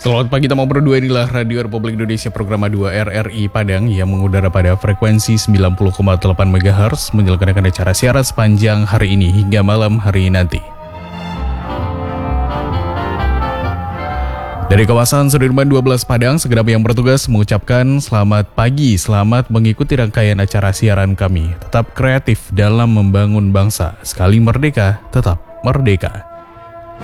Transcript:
Selamat pagi teman berdua, inilah Radio Republik Indonesia program 2 RRI Padang yang mengudara pada frekuensi 90,8 MHz menyelenggarakan acara siaran sepanjang hari ini hingga malam hari nanti. Dari kawasan Sudirman 12 Padang, segenap yang bertugas mengucapkan selamat pagi, selamat mengikuti rangkaian acara siaran kami. Tetap kreatif dalam membangun bangsa, sekali merdeka, tetap merdeka.